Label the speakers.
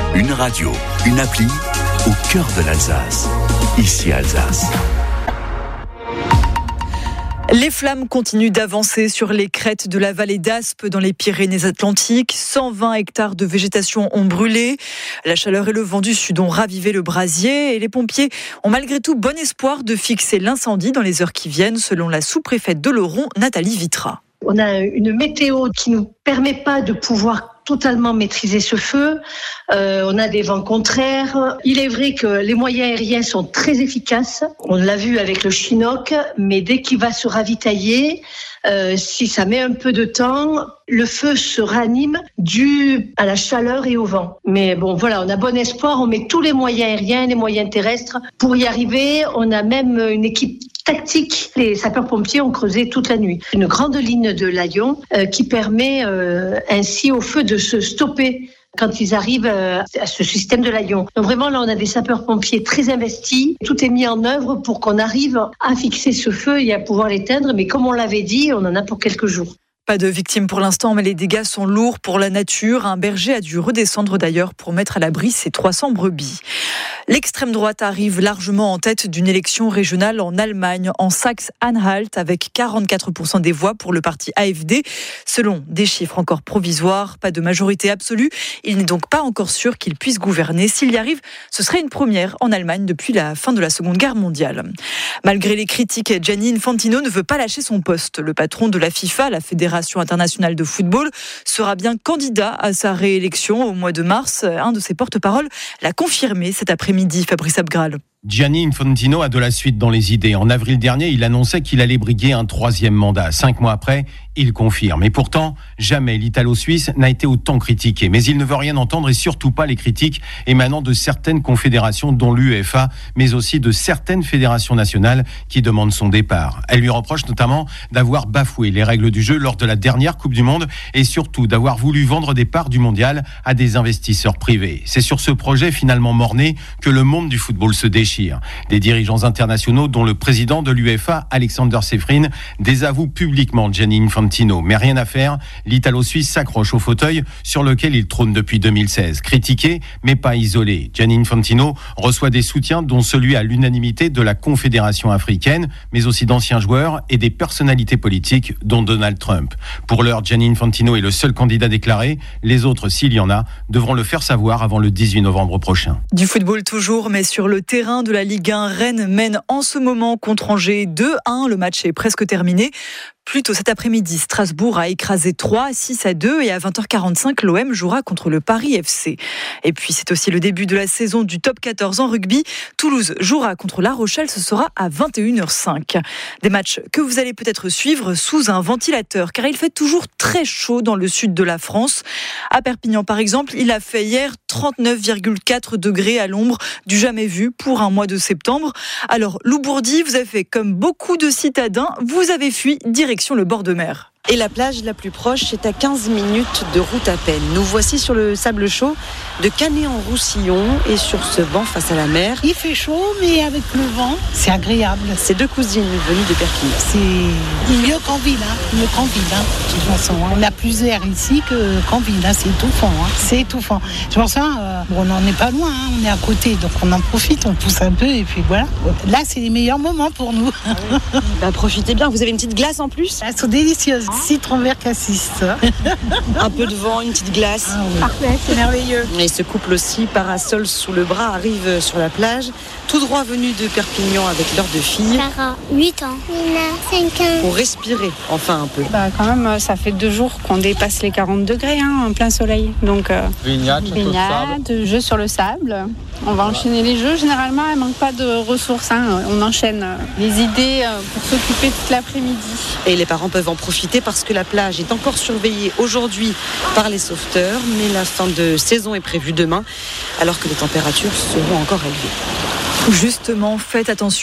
Speaker 1: Une radio, une appli au cœur de l'Alsace. Ici Alsace.
Speaker 2: Les flammes continuent d'avancer sur les crêtes de la vallée d'Aspe dans les Pyrénées-Atlantiques. 120 hectares de végétation ont brûlé. La chaleur et le vent du sud ont ravivé le brasier et les pompiers ont malgré tout bon espoir de fixer l'incendie dans les heures qui viennent, selon la sous-préfète d'Oloron, Nathalie Vitra.
Speaker 3: On a une météo qui ne nous permet pas de pouvoir totalement maîtriser ce feu. On a des vents contraires. Il est vrai que les moyens aériens sont très efficaces. On l'a vu avec le Chinook, mais dès qu'il va se ravitailler, si ça met un peu de temps, le feu se ranime dû à la chaleur et au vent. Mais bon, voilà, on a bon espoir. On met tous les moyens aériens, les moyens terrestres pour y arriver. On a même une équipe tactique. Les sapeurs-pompiers ont creusé toute la nuit. Une grande ligne de Layon qui permet ainsi au feu de se stopper quand ils arrivent à ce système de Layon. Donc vraiment, là, on a des sapeurs-pompiers très investis. Tout est mis en œuvre pour qu'on arrive à fixer ce feu et à pouvoir l'éteindre. Mais comme on l'avait dit, on en a pour quelques jours.
Speaker 2: Pas de victimes pour l'instant, mais les dégâts sont lourds pour la nature. Un berger a dû redescendre d'ailleurs pour mettre à l'abri ses 300 brebis. L'extrême droite arrive largement en tête d'une élection régionale en Allemagne, en Saxe-Anhalt, avec 44% des voix pour le parti AfD. Selon des chiffres encore provisoires, pas de majorité absolue. Il n'est donc pas encore sûr qu'il puisse gouverner. S'il y arrive, ce serait une première en Allemagne depuis la fin de la Seconde Guerre mondiale. Malgré les critiques, Gianni Infantino ne veut pas lâcher son poste. Le patron de la FIFA, la Fédération internationale de football, sera bien candidat à sa réélection au mois de mars. Un de ses porte-parole l'a confirmé cet après-midi, Fabrice Abgral.
Speaker 4: Gianni Infantino a de la suite dans les idées. En avril dernier, il annonçait qu'il allait briguer un 3e mandat. 5 mois après, il confirme. Et pourtant, jamais l'Italo-Suisse n'a été autant critiqué. Mais il ne veut rien entendre et surtout pas les critiques émanant de certaines confédérations, dont l'UEFA, mais aussi de certaines fédérations nationales qui demandent son départ. Elle lui reproche notamment d'avoir bafoué les règles du jeu lors de la dernière Coupe du Monde et surtout d'avoir voulu vendre des parts du mondial à des investisseurs privés. C'est sur ce projet finalement mort-né que le monde du football se déchire. Des dirigeants internationaux, dont le président de l'UEFA, Alexander Seferin, désavouent publiquement Gianni Infantino. Mais rien à faire, l'Italo-Suisse s'accroche au fauteuil sur lequel il trône depuis 2016. Critiqué, mais pas isolé. Gianni Infantino reçoit des soutiens, dont celui à l'unanimité de la Confédération africaine, mais aussi d'anciens joueurs et des personnalités politiques, dont Donald Trump. Pour l'heure, Gianni Infantino est le seul candidat déclaré. Les autres, s'il y en a, devront le faire savoir avant le 18 novembre prochain.
Speaker 2: Du football toujours, mais sur le terrain de la Ligue 1, Rennes mène en ce moment contre Angers 2-1. Le match est presque terminé. Plus tôt cet après-midi, Strasbourg a écrasé 3-6-2 et à 20h45, l'OM jouera contre le Paris FC. Et puis c'est aussi le début de la saison du top 14 en rugby. Toulouse jouera contre La Rochelle, ce sera à 21h05. Des matchs que vous allez peut-être suivre sous un ventilateur, car il fait toujours très chaud dans le sud de la France. À Perpignan par exemple, il a fait hier 39,4 degrés à l'ombre, du jamais vu pour un mois de septembre. Alors Lou Bourdi, vous avez fait comme beaucoup de citadins, vous avez fui direction le bord de mer.
Speaker 5: Et la plage la plus proche est à 15 minutes de route à peine. Nous voici sur le sable chaud de Canet-en-Roussillon et sur ce banc face à la mer.
Speaker 6: Il fait chaud, mais avec le vent, c'est agréable.
Speaker 5: Ces deux cousines venues de Perpignan.
Speaker 6: C'est mieux qu'en ville, mieux qu'en ville, de toute façon. On a plus d'air ici qu'en ville, c'est étouffant. C'est étouffant. C'est pour ça, on n'en est pas loin, on est à côté, donc on en profite, on pousse un peu et puis voilà. Là, c'est les meilleurs moments pour nous.
Speaker 5: Profitez bien, vous avez une petite glace en plus ?
Speaker 6: Elles sont délicieuses. Citron vert cassis.
Speaker 5: Un peu de vent, une petite glace.
Speaker 6: Oui. Parfait, c'est merveilleux.
Speaker 5: Et ce couple aussi, parasol sous le bras, arrive sur la plage, tout droit venu de Perpignan avec leurs 2 filles.
Speaker 7: Sarah, 8 ans. Nina, 5 ans.
Speaker 5: Pour respirer, enfin un peu.
Speaker 8: Quand même, ça fait 2 jours qu'on dépasse les 40 degrés, en plein soleil. Donc,
Speaker 9: baignade,
Speaker 8: jeux sur le sable. On va enchaîner les jeux. Généralement, elle ne manque pas de ressources. On enchaîne les idées pour s'occuper toute l'après-midi.
Speaker 5: Et les parents peuvent en profiter parce que la plage est encore surveillée aujourd'hui par les sauveteurs. Mais la fin de saison est prévue demain, alors que les températures seront encore élevées.
Speaker 2: Justement, faites attention.